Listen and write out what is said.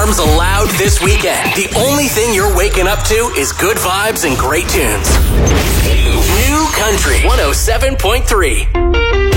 alarms allowed this weekend. The only thing you're waking up to is good vibes and great tunes. New Country 107.3.